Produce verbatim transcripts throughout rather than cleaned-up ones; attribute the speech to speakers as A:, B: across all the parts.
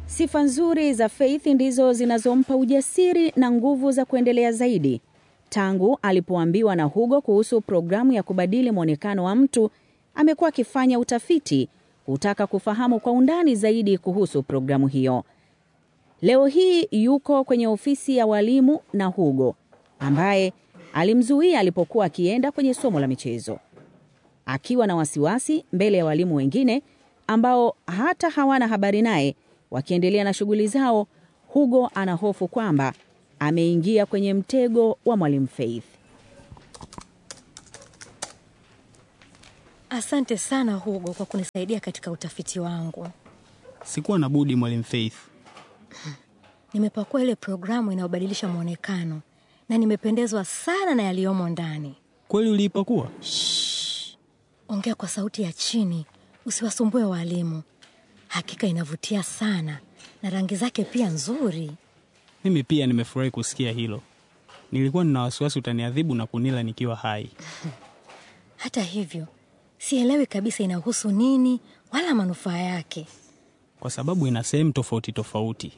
A: Sifa nzuri za Faith ndizo zinazompa ujasiri na nguvu za kuendelea zaidi. Tangu alipoambiwa na Hugo kuhusu programu ya kubadili mwonekano wa mtu, amekuwa akifanya utafiti kutaka kufahamu kwa undani zaidi kuhusu programu hiyo. Leo hii yuko kwenye ofisi ya walimu na Hugo, ambaye alimzuia alipokuwa akienda kwenye somo la michezo. Akiwa na wasiwasi mbele ya walimu wengine ambao hata hawana habari naye, wakiendelea na shughuli zao, Hugo anahofu kwamba ameingia kwenye mtego wa Mwalimu Faith.
B: Asante sana Hugo kwa kunisaidia katika utafiti wangu.
C: Sikuwa na budi Mwalimu Faith.
B: Nimepakua ile programu inayobadilisha muonekano na nimependezwa sana na yaliyomo ndani.
C: Kweli uliipakua?
B: Shh. Ongea kwa sauti ya chini, usiwasumbue walimu. Hakika inavutia sana na rangi zake pia nzuri.
C: Mimi pia nimefurahi kusikia hilo. Nilikuwa nina wasiwasi utaniadhibu na kunila nikiwa hai.
B: Hata hivyo, sielewi kabisa inahusu nini wala manufaa yake.
C: Kwa sababu ina sehemu tofauti tofauti.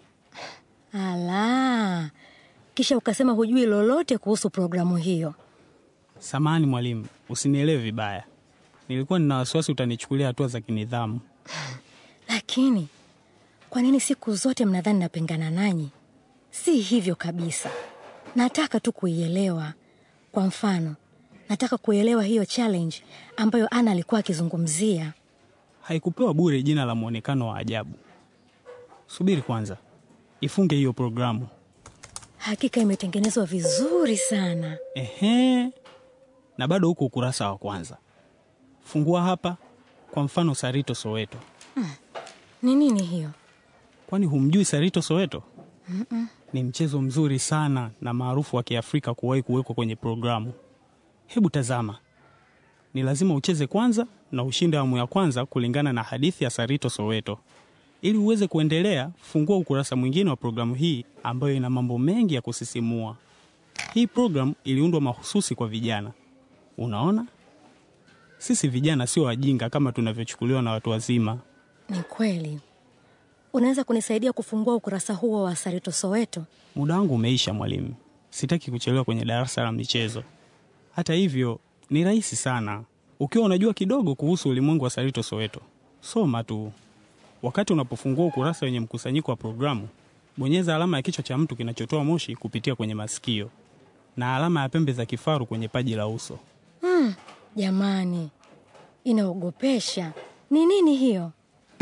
B: Ala, kisha ukasema hujui lolote kuhusu programu hiyo.
C: Samahani mwalimu, usinielewe vibaya. Nilikuwa nina wasiwasi utanichukulia hatua za kinidhamu.
B: Lakini, kwa nini siku zote mnadhani napingana nanyi? Si hivyo kabisa. Nataka tu kuielewa. Kwa mfano, nataka kuelewa hiyo challenge ambayo Ana alikuwa akizungumzia.
C: Haikupewa bure jina la muonekano wa ajabu. Subiri kwanza. Ifunge hiyo programu.
B: Hakika imetengenezwa vizuri sana.
C: Ehe. Na bado huko ukurasa wa kwanza. Fungua hapa, kwa mfano Sarito Soweto.
B: Hmm. Ni nini hiyo?
C: Kwani humjui Sarito Soweto?
B: Mm-mm.
C: Ni mchezo mzuri sana na maarufu wa Kiafrika kuwahi kuwekwa kwenye programu. Hebu tazama. Ni lazima ucheze kwanza na ushinde awamu ya kwanza kulingana na hadithi ya Sarito Soweto. Ili uweze kuendelea, fungua ukurasa mwingine wa programu hii ambayo ina mambo mengi ya kusisimua. Hii programu iliundwa mahususi kwa vijana. Unaona? Sisi vijana sio wajinga kama tunavyochukuliwa na watu wazima.
B: Ni kweli. Unaweza kunisaidia kufungua ukurasa huo wa Sarito Soweto?
C: Muda wangu umeisha mwalimu. Sitaki kuchelewa kwenye darasa la michezo. Hata hivyo, ni rahisi sana. Ukiwa unajua kidogo kuhusu ulimwengu wa Sarito Soweto, soma tu. Wakati unapofungua ukurasa wenye mkusanyiko wa programu, bonyeza alama ya kichwa cha mtu kinachotoa moshi kupitia kwenye masikio na alama ya pembe za kifaru kwenye paji la uso.
B: Hmm, jamani. Inaogopesha. Ni nini hiyo?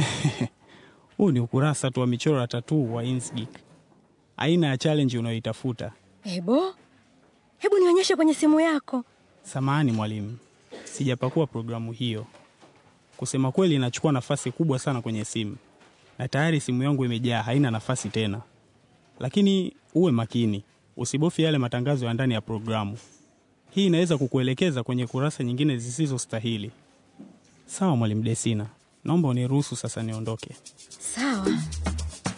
C: Huu ni ukurasa tu wa michoro ya tattoo wa Inkscape. Aina ya challenge unayoitafuta.
B: Ebo? Hebu nionyeshe kwenye simu yako.
C: Samahani mwalimu. Sijapakua programu hiyo. Kusema kweli inachukua nafasi kubwa sana kwenye simu. Na tayari simu yangu imejaa, haina nafasi tena. Lakini uwe makini. Usibofye yale matangazo ya ndani ya programu. Hii inaweza kukuelekeza kwenye kurasa nyingine zisizostahili. Sawa mwalimu Desina. Naomba uniruhusu sasa niondoke.
B: Sawa.